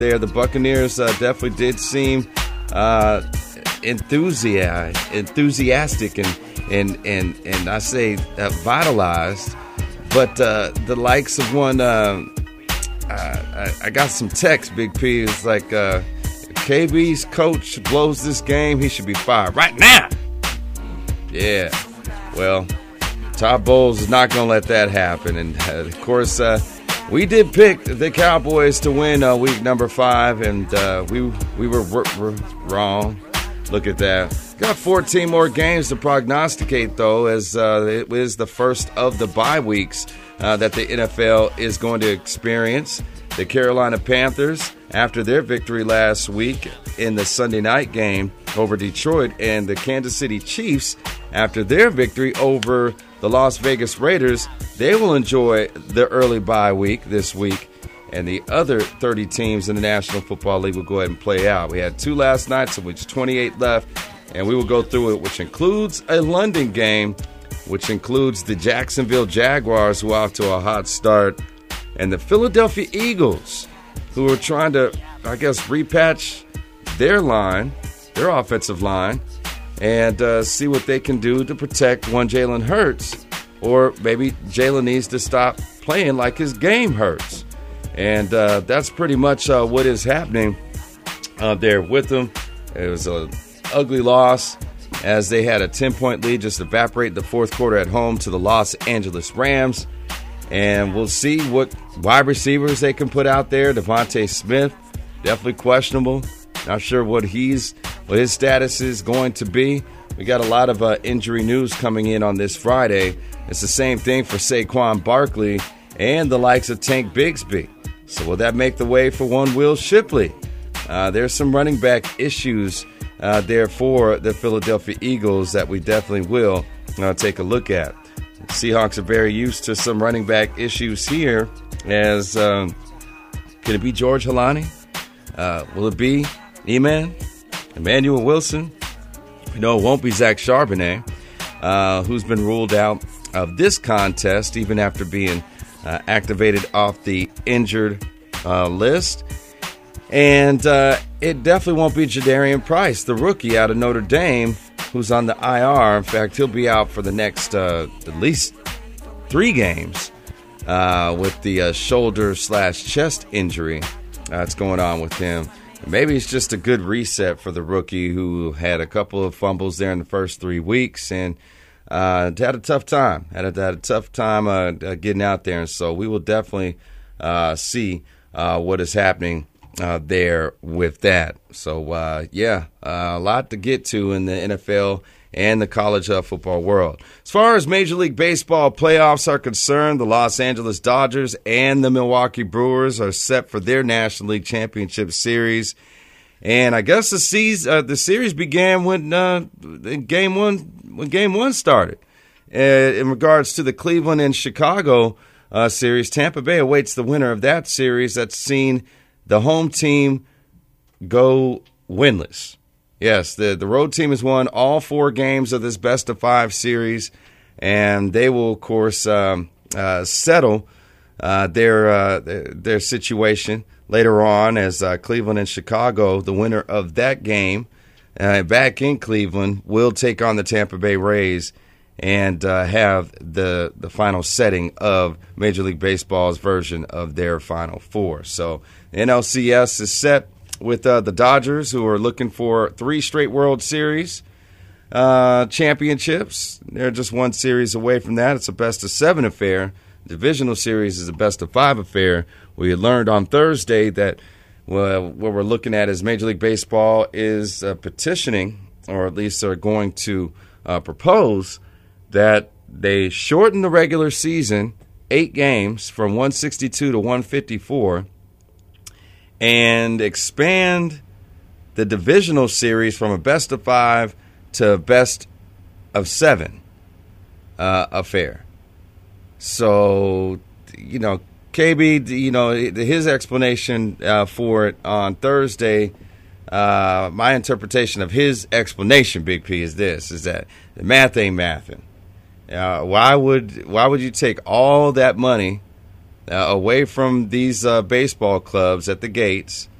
there. The Buccaneers definitely did seem enthusiastic and I say vitalized. But the likes of one, I got some text, Big P. It's like, KB's coach blows this game, he should be fired right now. Yeah, well, Todd Bowles is not going to let that happen. And, of course, we did pick the Cowboys to win week number 5, and we were wrong. Look at that. Got 14 more games to prognosticate, though, as it is the first of the bye weeks that the NFL is going to experience. The Carolina Panthers, after their victory last week in the Sunday night game over Detroit, and the Kansas City Chiefs, after their victory over the Las Vegas Raiders, they will enjoy the early bye week this week. And the other 30 teams in the National Football League will go ahead and play out. We had 2 last nights, of which 28 left, and we will go through it, which includes a London game, which includes the Jacksonville Jaguars, who are off to a hot start, and the Philadelphia Eagles, who are trying to, I guess, repatch their line, their offensive line, and see what they can do to protect one Jalen Hurts, or maybe Jalen needs to stop playing like his game hurts. And that's pretty much what is happening there with them. It was an ugly loss as they had a 10-point lead just evaporate the fourth quarter at home to the Los Angeles Rams. And we'll see what wide receivers they can put out there. Devontae Smith, definitely questionable. Not sure what his status is going to be. We got a lot of injury news coming in on this Friday. It's the same thing for Saquon Barkley and the likes of Tank Bigsby. So will that make the way for one Will Shipley? There's some running back issues there for the Philadelphia Eagles that we definitely will take a look at. The Seahawks are very used to some running back issues here. As can it be George Halani? Will it be E-Man? Emmanuel Wilson? No, it won't be Zach Charbonnet, who's been ruled out of this contest even after being activated off the injured list. And it definitely won't be Jadarian Price, the rookie out of Notre Dame, who's on the IR. In fact, he'll be out for the next at least 3 games with the shoulder/chest injury that's going on with him. Maybe it's just a good reset for the rookie who had a couple of fumbles there in the first 3 weeks and had a tough time. Had a tough time getting out there. And so we will definitely see what is happening there with that. So, a lot to get to in the NFL and the college football world. As far as Major League Baseball playoffs are concerned, the Los Angeles Dodgers and the Milwaukee Brewers are set for their National League Championship Series. And I guess the series began when Game 1 started. In regards to the Cleveland and Chicago series, Tampa Bay awaits the winner of that series that's seen the home team go winless. Yes, the road team has won all 4 games of this best-of-5 series, and they will, of course, settle their situation later on as Cleveland and Chicago, the winner of that game, back in Cleveland, will take on the Tampa Bay Rays and have the final setting of Major League Baseball's version of their Final Four. So NLCS is set with the Dodgers, who are looking for 3 straight World Series championships. They're just 1 series away from that. It's a best-of-7 affair. Divisional series is a best-of-5 affair. We learned on Thursday that what we're looking at is Major League Baseball is petitioning, or at least are going to propose, that they shorten the regular season 8 games from 162 to 154 and expand the divisional series from a best-of-5 to a best-of-7 affair. So, KB, his explanation for it on Thursday, my interpretation of his explanation, Big P, is that the math ain't mathing. Why would you take all that money away from these baseball clubs at the gates